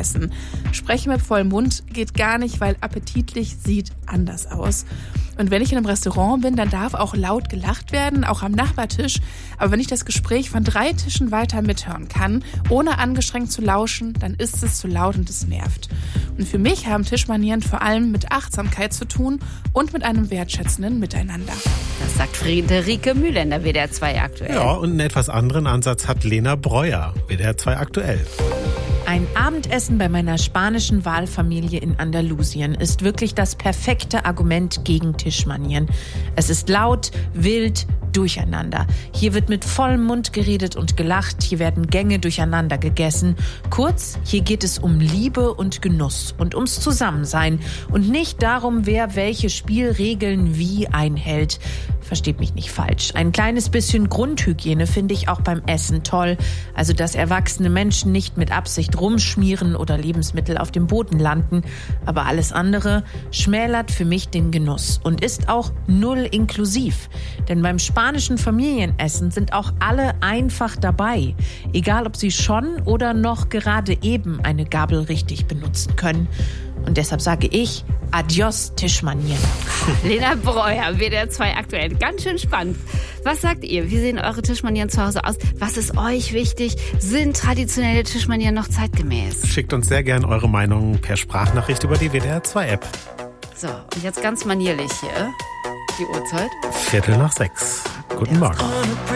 essen. Sprechen mit vollem Mund geht gar nicht, weil appetitlich sieht anders aus. Und wenn ich in einem Restaurant bin, dann darf auch laut gelacht werden, auch am Nachbartisch. Aber wenn ich das Gespräch von 3 Tischen weiter mithören kann, ohne angestrengt zu lauschen, dann ist es zu laut und es nervt. Und für mich haben Tischmanieren vor allem mit Achtsamkeit zu tun und mit einem wertschätzenden Miteinander. Das sagt Friederike Mühlender, WDR 2 aktuell. Ja, und einen etwas anderen Ansatz hat Lena Breuer, WDR 2 aktuell. Ein Abendessen bei meiner spanischen Wahlfamilie in Andalusien ist wirklich das perfekte Argument gegen Tischmanieren. Es ist laut, wild, durcheinander. Hier wird mit vollem Mund geredet und gelacht, hier werden Gänge durcheinander gegessen. Kurz, hier geht es um Liebe und Genuss und ums Zusammensein und nicht darum, wer welche Spielregeln wie einhält. Versteht mich nicht falsch. Ein kleines bisschen Grundhygiene finde ich auch beim Essen toll. Also, dass erwachsene Menschen nicht mit Absicht rumschmieren oder Lebensmittel auf dem Boden landen. Aber alles andere schmälert für mich den Genuss und ist auch null inklusiv. Denn beim spanischen Familienessen sind auch alle einfach dabei. Egal, ob sie schon oder noch gerade eben eine Gabel richtig benutzen können. Und deshalb sage ich, adios Tischmanieren. Lena Breuer, WDR 2 aktuell. Ganz schön spannend. Was sagt ihr? Wie sehen eure Tischmanieren zu Hause aus? Was ist euch wichtig? Sind traditionelle Tischmanieren noch zeitgemäß? Schickt uns sehr gern eure Meinung per Sprachnachricht über die WDR 2 App. So, und jetzt ganz manierlich hier. Die Uhrzeit? 5:45. Guten Morgen.